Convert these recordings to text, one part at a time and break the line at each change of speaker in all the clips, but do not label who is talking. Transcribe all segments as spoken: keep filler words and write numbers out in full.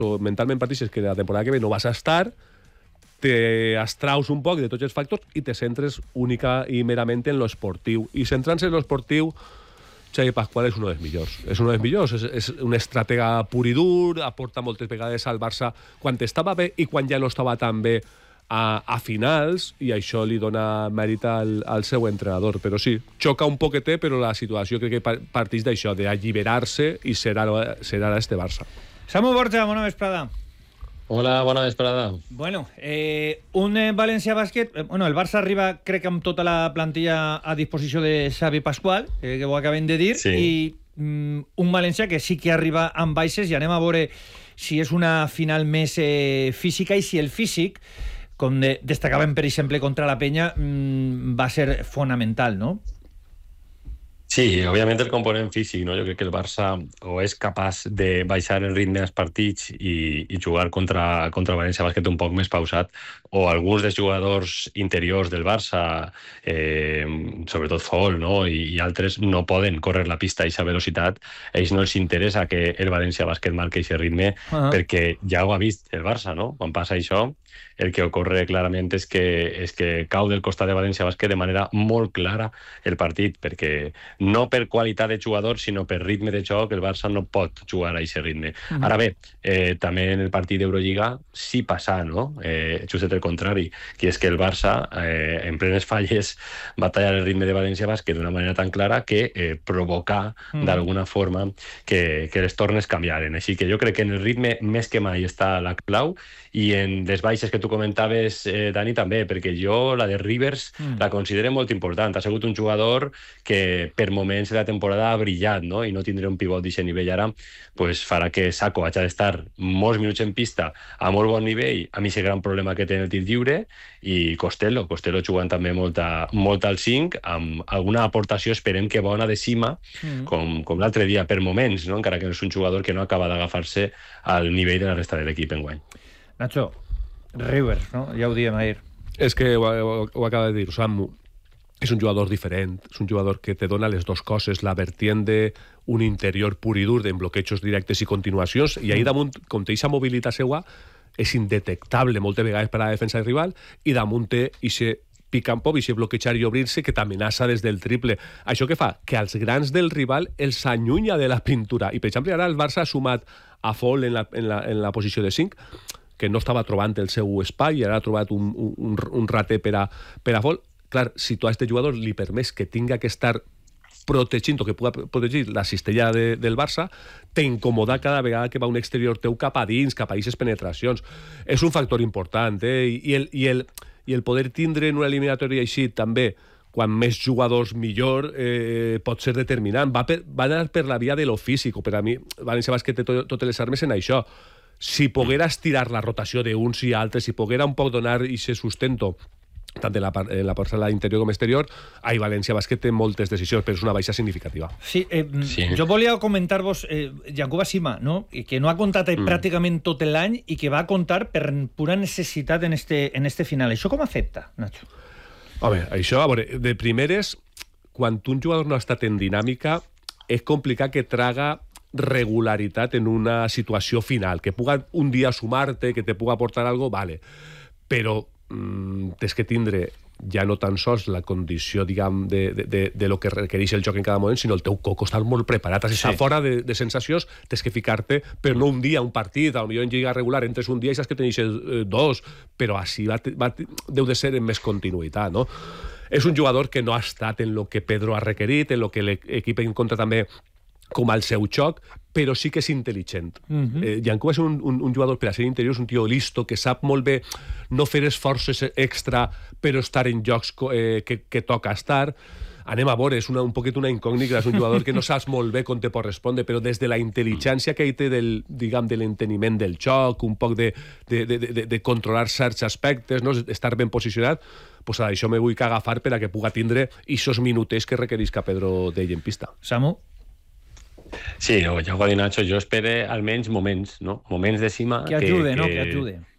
o mentalment partixes que la temporada que ve no vas a estar, te abstraus un poc de tots els factors i te centres única i merament en lo esportiu. I centrant-se en lo esportiu, Xavi Pascual és un dels millors. És un dels millors, és, és un estratega pur i dur, aporta moltes vegades al Barça quan estava bé i quan ja no estava tan bé a, a finals, i això li dona mèrit al, al seu entrenador. Però sí, xoca un poquetet, però la situació crec que parteix d'això, d'alliberar-se i ser ara, ser ara este Barça.
Samu Borja, bona vesprada.
Hola, bona vesprada.
Bueno, eh, un eh, València Bàsquet... Eh, bueno, el Barça arriba, crec que amb tota la plantilla a disposició de Xavi Pascual, eh, que ho acabem de dir,
sí.
I mm, un València que sí que arriba amb baixes, i anem a veure si és una final més eh, física i si el físic, com de, destacàvem, per exemple, contra la Penya, mm, va ser fonamental, no?
Sí, òbviament el component físic, no? Jo crec que el Barça o és capaç de baixar el ritme dels partits i, i jugar contra, contra València Bàsquet un poc més pausat, o alguns dels jugadors interiors del Barça, eh, sobretot Fol, no? I, i altres no poden córrer la pista a aquesta velocitat. A ells no els interessa que el València Bàsquet marqui aquest ritme, uh-huh. perquè ja ho ha vist el Barça, no? Quan passa això, el que ocorre clarament és que, és que cau del costat de València Bàsquet de manera molt clara el partit, perquè no per qualitat de jugador, sinó per ritme de joc, el Barça no pot jugar a aquest ritme. Mm-hmm. Ara bé, eh, també en el partit d'Eurolliga sí passa, no? Eh, justet el contrari, que és que el Barça, eh, en plenes falles, va tallar el ritme de València Bàsquet d'una manera tan clara que eh, provocar mm. d'alguna forma que, que les tornes canviaren. Així que jo crec que en el ritme més que mai està la clau, i en les baixes que tu comentaves, eh, Dani, també, perquè jo la de Rivers mm. la considero molt important. Ha sigut un jugador que per moments de la temporada ha brillat, no? I no tindré un pivot d'aquest nivell ara pues, farà que Sacco hagi d'estar molts minuts en pista a molt bon nivell, amb aquest gran problema que té en el tir lliure, i Costello, Costello jugant també molt, a, molt al cinc, amb alguna aportació, esperem que bona, de cima, mm. com, com l'altre dia, per moments, no? Encara que no és un jugador que no acaba d'agafar-se al nivell de la resta de l'equip enguany.
Nacho, Rivers, no? Ja ho diem ahir.
És que ho, ho, ho acaba de dir Samu. És un jugador diferent, és un jugador que te dona les dues coses, la vertient d'un interior pur i dur, en bloquejos directes i continuacions, i ahir damunt, com té aquesta mobilitat seua, és indetectable moltes vegades per a la defensa del rival, i damunt té aquest pick and pop, aquest bloquejar i obrir-se que t'amenaça des del triple. Això què fa? Que als grans del rival els allunya de la pintura. I, per exemple, ara el Barça ha sumat a Fol en la, en la, en la posició de cinc, que no estava trobant el seu espai, i ara ha trobat un, un, un rater per a, per a Fol. Clar, si tu a aquest jugador li permets que tinga que estar protegint o que pugui protegir la cistella de, del Barça, t'incomoda cada vegada que va un exterior teu cap a dins, cap a aquestes penetracions. És un factor important, eh? I el, i el, i el poder tindre en una eliminatòria així també, quan més jugadors millor, eh, pot ser determinant. Va, per, va anar per la via de lo físic, per a mi, València Bàsquet té to, totes les armes en això. Si poguera estirar la rotació d'uns i altres, si poguera un poc donar aquest sustento tant en la, en la parcel·la interior com exterior, ahir València Bàsquet té moltes decisions, però és una baixa significativa.
Sí, eh, sí. Jo volia comentar-vos eh, Yankuba Sima, no? Que no ha comptat mm. pràcticament tot l'any i que va comptar per pura necessitat en este, en este final. Això com afecta, Nacho?
Home, això, a veure, de primeres, quan un jugador no ha estat en dinàmica, és complicat que traga regularitat en una situació final, que puga un dia sumar-te, que te puga aportar algo, vale. Però tens que tindre ja no tan sols la condició, diguem, de, de, de, de lo que requereix el joc en cada moment, sinó el teu coco estar molt preparat. Si està sí. fora de, de sensacions, tens que ficar-te, però no un dia, un partit, potser en lliga regular entres un dia i saps que tenís eh, dos, però així va, va, deu de ser en més continuïtat, no? És un jugador que no ha estat en lo que Pedro ha requerit, en lo que l'equip en contra també com al seu xoc, però sí que és intel·ligent. Mm-hmm. eh, Yankuba és un, un, un jugador per a ser interior, és un tio listo, que sap molt bé no fer esforços extra, però estar en llocs eh, que, que toca estar. Anem a veure, és una, un poquet una incògnita, és un jugador que no saps molt bé com te pot respondre, però des de la intel·ligència que ell té del, diguem, de l'enteniment del joc, un poc de, de, de, de, de controlar certs aspectes, no? Estar ben posicionat, pues això me vull que agafar per a que puga tindre aquests minutets que requerisca Pedro d'ell en pista.
Samu?
Sí, no, ja ho ha dit Nacho, jo espero almenys moments, no? Moments de cima...
Que ajude, que, no? Que ajude.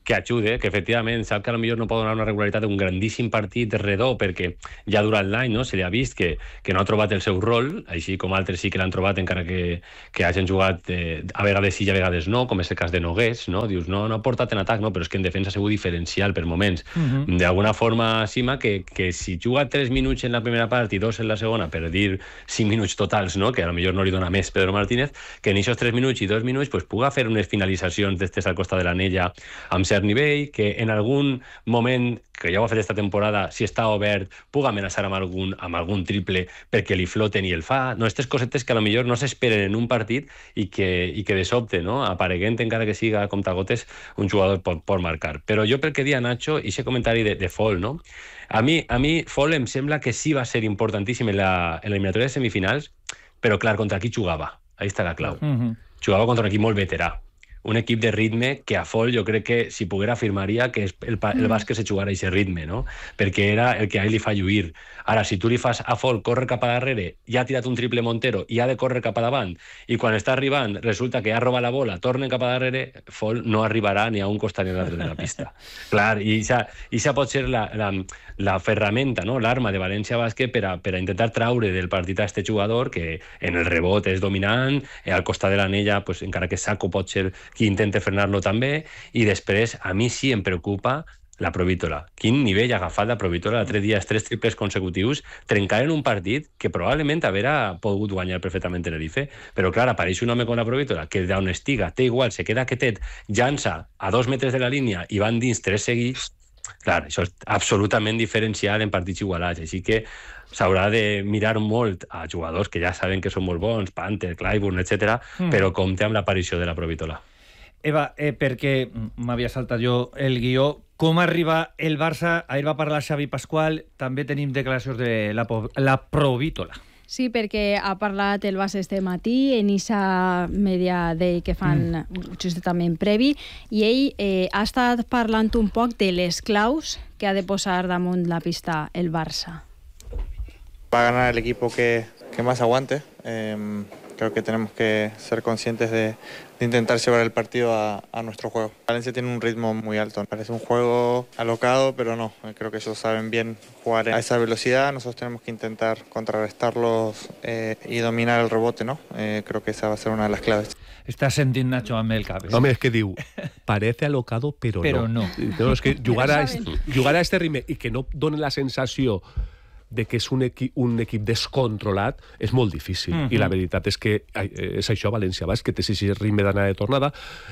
que ajude, que efectivament sap que potser no pot donar una regularitat d'un grandíssim partit redó, perquè ja durant l'any no, se li ha vist que, que no ha trobat el seu rol, així com altres sí que l'han trobat, encara que, que hagin jugat eh, a vegades sí i a vegades no, com és el cas de Nogués, no? Dius, no, no ha portat en atac, no, però és que en defensa ha sigut diferencial per moments. Uh-huh. D'alguna forma, Sima, que, que si juga tres minuts en la primera part i dos en la segona, per dir cinc minuts totals, no? Que a lo millor no li dona més Pedro Martínez, que en aquests tres minuts i dos minuts pues, puga fer unes finalitzacions d'estes al costat de l'anella amb cert nivell, que en algun moment, que ja ho ha fet esta temporada, si està obert, puga amenaçar amb algun, amb algun triple perquè li floten i el fa. No, aquestes cosetes que a lo millor no s'esperen en un partit i que, i que de sobte, no? Apareguent, encara que siga com tagotes, un jugador pot, pot marcar. Però jo pel que dia Nacho, i aquest comentari de, de Fall, no? A mi, a mi Fall em sembla que sí va ser importantíssim en l'eliminatòria de semifinals, però clar, contra qui jugava? Ahí està la clau. Uh-huh. Jugava contra un equip molt veterà. Un equip de ritme que a Fall jo crec que si poguera afirmaria que el, el bàsquet se jugara a aquest ritme, no? Perquè era el que a ell li fa lluir. Ara, si tu li fas a Fall córrer cap a darrere, ja ha tirat un triple Montero i ha de córrer cap a davant, i quan està arribant resulta que ha robat la bola, tornen cap a darrere, Fall no arribarà ni a un costat ni a l'altre de la pista. Clar, i això pot ser la, la, la ferramenta, no? L'arma de València Bàsquet per a, per a intentar traure del partit a este jugador que en el rebot és dominant, al costat de l'anella, pues, encara que Saco pot ser qui intenta frenar-lo també, i després a mi sí em preocupa la Provítola. Quin nivell ha agafat la Provítola a tres dies, tres triples consecutius, trencar en un partit que probablement haurà pogut guanyar perfectament Tenerife, però clar, apareix un home com la Provítola que d'on estiga, té igual, se queda quietet, llança a dos metres de la línia i van dins tres seguits. Clar, això és absolutament diferencial en partits igualats, així que s'haurà de mirar molt a jugadors que ja saben que són molt bons, Panther, Clyburn, etcètera, mm. però compte amb l'aparició de la Provítola.
Eva, eh, perquè m'havia saltat jo el guió, com arriba el Barça? Ahir va parlar Xavi Pasqual, també tenim declaracions de la, la Provítola.
Sí, perquè ha parlat el Barça este matí en aquesta media day que fan mm. justament previ, i ell eh, ha estat parlant un poc de les claus que ha de posar damunt la pista el Barça.
Va a ganar el equipo que, que más aguante. Eh, creo que tenemos que ser conscientes de, de intentar llevar el partido a, a nuestro juego. Valencia tiene un ritmo muy alto. Parece un juego alocado, pero no. Creo que ellos saben bien jugar a esa velocidad. Nosotros tenemos que intentar contrarrestarlos eh, y dominar el rebote, ¿no? Eh, creo que esa va a ser una de las claves.
Està sentint Nacho amb el cap. Eh?
Home, és que diu, parece alocado, però,
però no.
no. no és que jugar a, este, jugar a este ritme i que no doni la sensació de que és un equip, un equip descontrolat és molt difícil. Uh-huh. I la veritat és que és això, València Bàsquet, és aquest ritme d'anada de tornada,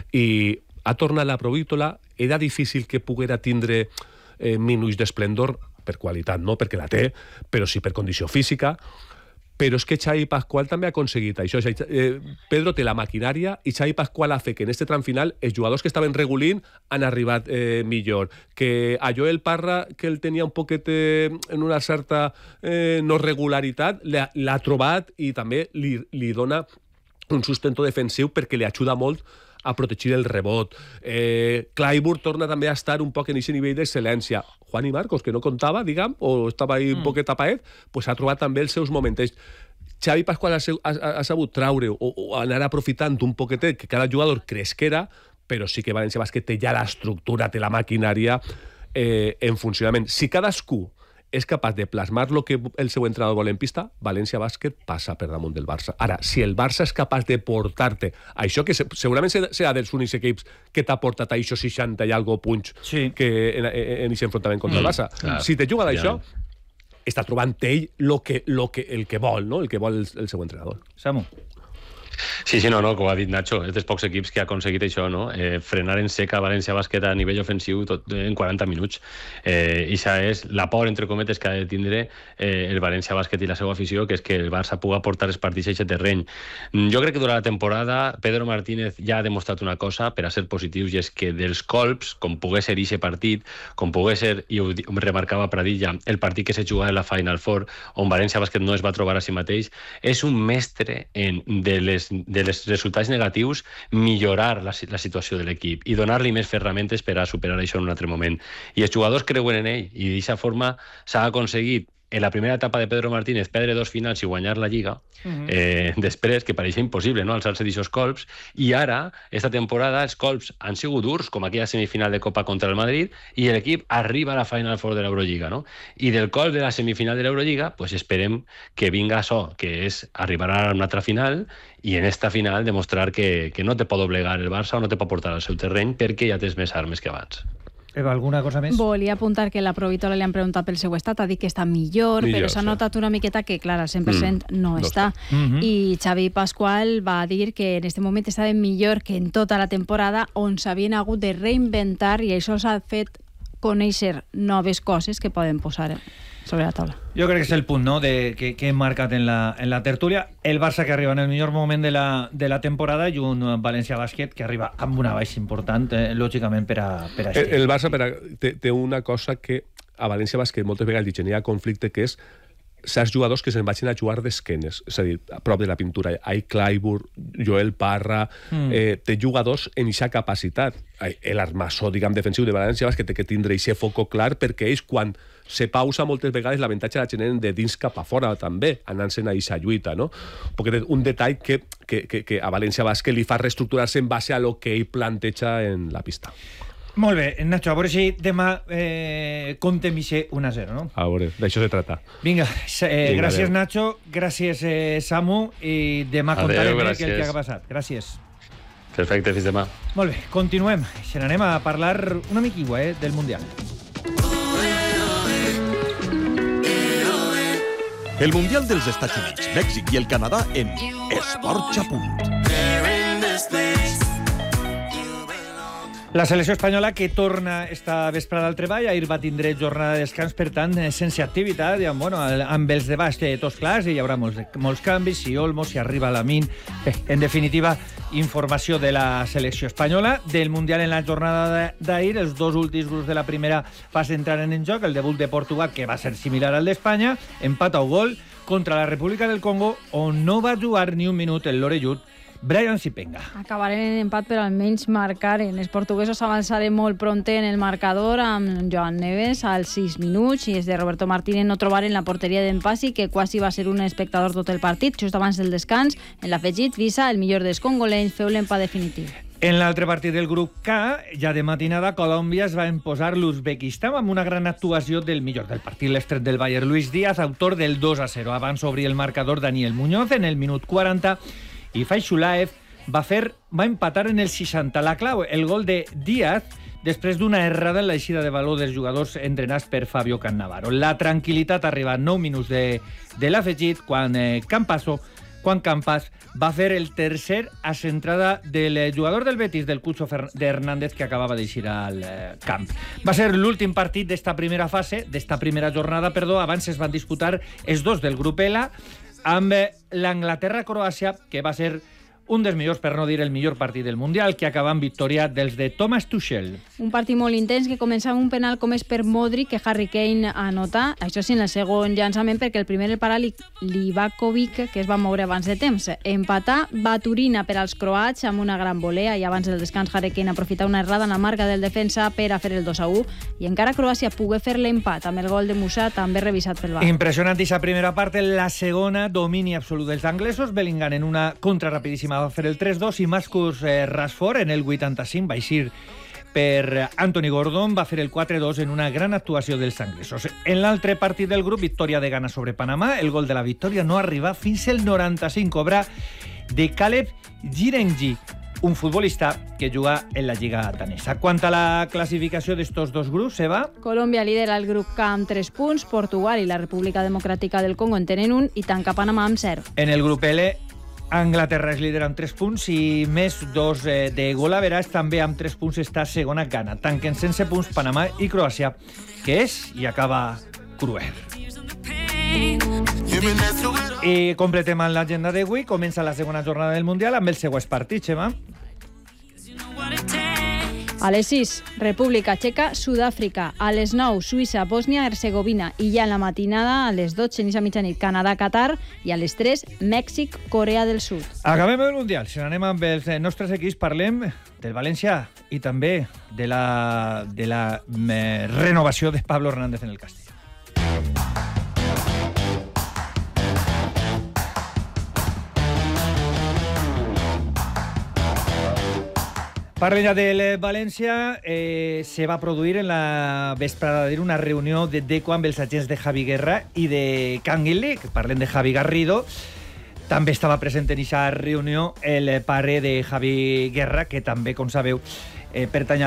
i ha tornat la Provítola, era difícil que poguera tindre eh, minuts d'esplendor per qualitat, no perquè la té, però sí per condició física. Però és que Xavi Pasqual també ha aconseguit això. Eh, Pedro té la maquinària i Xavi Pasqual ha fet que en este tram final els jugadors que estaven regulint han arribat eh, millor. Que a Joel Parra, que el tenia un poquet eh, en una certa eh, no regularitat, l'ha trobat i també li, li dona un sustento defensiu perquè li ajuda molt a protegir el rebot. Eh, Clyburn torna també a estar un poc en aquest nivell d'excel·lència. Juani Marcos, que no comptava, diguem, o estava ahí un mm. poquet tapaet, pues ha trobat també els seus moments. Xavi Pasqual ha, ha, ha sabut traure o, o anar aprofitant un poquetet que cada jugador cresquera, però sí que València Bàsquet té ja l'estructura, té la maquinària eh, en funcionament. Si cadascú és capaç de plasmar el que el seu entrenador vol en pista, València Bàsquet passa per damunt del Barça. Ara, si el Barça és capaç de portar-te això, que segurament serà dels únics equips que t'ha portat això seixanta i algo punts sí. que en aquest enfrontament contra mm, el Barça. Clar, si te juga d'això, ja. està trobant ell lo que, lo que, el que vol, no? El que vol el, el seu entrenador.
Samu.
Sí, sí, no, no, com ha dit Nacho, és dels pocs equips que ha aconseguit això, no? Eh, frenar en seca València Bàsquet a nivell ofensiu tot en quaranta minuts. Eh, I això és la por, entre cometes, que ha de tindre eh, el València Bàsquet i la seva afició, que és que el Barça pugui portar els partits a aquest terreny. Jo crec que durant la temporada Pedro Martínez ja ha demostrat una cosa per a ser positius, i és que dels colps, com pogués ser aquest partit, com pogués ser, i ho remarcava Pradilla, el partit que se jugava en la Final Four, on València Bàsquet no es va trobar a si mateix, és un mestre en, de les de les resultats negatius, millorar la, la situació de l'equip i donar-li més ferramentes per a superar això en un altre moment. I els jugadors creuen en ell, i d'aquesta forma s'ha aconseguit en la primera etapa de Pedro Martínez perdre dos finals i guanyar la Lliga, uh-huh. eh, després, que pareixia impossible, no?, alçar-se d'aixòs colps, i ara, esta temporada, els colps han sigut durs, com aquella semifinal de Copa contra el Madrid, i l'equip arriba a la Final Four de l'Eurolliga, no? I del colp de la semifinal de l'Eurolliga, pues esperem que vinga això, que és arribar a una altra final, i en esta final demostrar que, que no te pot doblegar el Barça o no te pot portar al seu terreny perquè ja tens més armes que abans.
Eva, alguna cosa més?
Volia apuntar que la Provitola li han preguntat pel seu estat, ha dit que està millor, millor però s'ha sí. notat una miqueta que, clar, al cent per cent mm, no, no està. està. Mm-hmm. I Xavi Pascual va dir que en aquest moment estava millor que en tota la temporada, on s'havien hagut de reinventar, i això s'ha fet conèixer noves coses que poden posar sobre la taula.
Jo crec que és el punt, no?, de, que, que hem marcat en la, en la tertúlia. El Barça que arriba en el millor moment de la, de la temporada i un València Bàsquet que arriba amb una baixa important, eh, lògicament, per a, per a
el, el Barça per a, té, té una cosa que a València Bàsquet moltes vegades diuen, hi ha conflicte, que és certs jugadors que se'n vagin a jugar d'esquenes, és a dir, a prop de la pintura. Ai Clayburgh, Joel Parra, mm. eh, té jugadors en aquesta capacitat. L'armassó, diguem, defensiu de València Bàsquet té que tindre aquest foco clar, perquè ells, quan se pausa moltes vegades, l'avantatge la generen de dins cap a fora també, anant-se'n a aquesta lluita, no? Perquè un detall que, que, que, que a València Bàsquet li fa reestructurar-se en base a lo que ell planteja en la pista.
Molt bé, Nacho, a veure si demà eh, comptem ixe un a zero, no?
A veure, d'això se trata.
Vinga, eh, Vinga gràcies, adeu. Nacho, gràcies, eh, Samu, i demà adeu, contarem el que ha passat. Gràcies.
Perfecte, fins demà.
Molt bé, continuem. Se n'anem a parlar una miquigua eh, del Mundial.
El Mundial dels Estats Units, Mèxic i el Canadà en Esports a Punt.
La selecció espanyola que torna esta vesprada al treball, ahir va tindre jornada de descans, per tant, sense activitat, diguem, bueno, amb els debats de tots clars, i hi haurà molts, molts canvis, si Olmo, si arriba Lamine, bé, en definitiva, informació de la selecció espanyola. Del Mundial en la jornada d'ahir, els dos últims grups de la primera fase entraren en joc, el debut de Portugal, que va ser similar al d'Espanya, empat a un gol contra la República del Congo, on no va jugar ni un minut el l'orellut Brian Sipenga.
Acabarem en empat, però almenys marcaren. Els portuguesos avançaren molt pronte en el marcador amb Joan Neves als sis minuts, i els de Roberto Martínez no trobaren la porteria d'en Passi, que quasi va ser un espectador tot el partit. Just abans del descans, en l'afegit, Visa, el millor dels congolenys, feu l'empat definitiu.
En l'altre partit del grup K, ja de matinada, Colòmbia es va imposar l'Uzbekistan amb una gran actuació del millor del partit, l'estret del Bayern, Luis Díaz, autor del dos a zero. Abans obrir el marcador Daniel Muñoz en el minut quaranta, i Faixulaev va fer va empatar en el seixanta. La clau, el gol de Díaz, després d'una errada en l'eixida de valor dels jugadors entrenats per Fabio Cannavaro. La tranquil·litat arriba a nou minuts de, de l'afegit, quan eh, Campaso, quan Campas va fer el tercer a centrada del jugador del Betis, del Cucho de Hernández, que acabava d'eixir al eh, camp. Va ser l'últim partit d'esta primera fase, d'esta primera jornada, perdó. Abans es van disputar els dos del grup L, amb l'Anglaterra-Croàcia, que va ser un dels millors, per no dir el millor partit del Mundial, que acaba amb victòria dels de Thomas Tuchel.
Un partit molt intens que comença amb un penal com és per Modric, que Harry Kane anota, això sí, en el segon llançament, perquè el primer el para Livakovic, que es va moure abans de temps. Empatar Baturina per als croats amb una gran volea, i abans del descans Harry Kane aprofita una errada en la marca del defensa per a fer el dos a u, i encara Croàcia pogué fer l'empat amb el gol de Musa, també revisat pel V A R.
Impressionant aquesta primera part. En la segona, domini absolut dels anglesos. Bellingham en una contra rapidíssima va fer el tres dos, i Marcus eh, Rashford en el vuitanta-cinc va eixir per Anthony Gordon, va fer el quatre dos en una gran actuació dels anglesos. En l'altre partit del grup, victòria de Ghana sobre Panamà. El gol de la victòria no arriba fins al noranta-cinc, obra de Caleb Girengi, un futbolista que juga en la Lliga danesa. Quant a la classificació d'estos dos grups, se va...
Colòmbia lidera el grup K amb tres punts, Portugal i la República Democràtica del Congo en tenen un, i tanca Panamà amb zero.
En el grup L, Anglaterra es lidera amb tres punts, i més dos eh, de Golaveras, també amb tres punts està segona Ghana. Tanquen sense punts Panamà i Croàcia, que és i acaba cruel. I completem amb l'agenda d'avui. Comença la segona jornada del Mundial amb els següents partits, Xema.
A les sis, República Txeca, Sud-àfrica. A les nou, Suïssa, Bòsnia, Herzegovina. I ja en la matinada, a les dotze, a mitjanit, Canadà, Qatar. I a les tres, Mèxic, Corea del Sud.
Acabem el Mundial. Si anem amb els nostres equips, parlem del València i també de la, de la eh, renovació de Pablo Hernández en el Castell. Parlem ja del València. Eh, se va produir en la vesprada una reunió de Deco amb els agents de Javi Guerra i de Canguilí, que parlem de Javi Garrido. També estava present en aquesta reunió el pare de Javi Guerra, que també, com sabeu, eh, pertany